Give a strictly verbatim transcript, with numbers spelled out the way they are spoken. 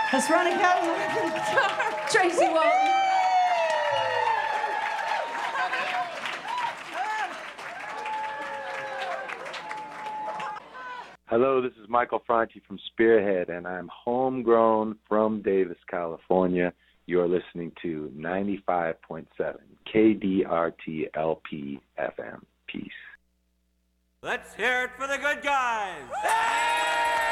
Let's run a Cadillac. Tracy Walton. Hello, this is Michael Franti from Spearhead, and I'm homegrown from Davis, California. You're listening to ninety-five point seven K D R T L P F M. Peace. Let's hear it for the good guys.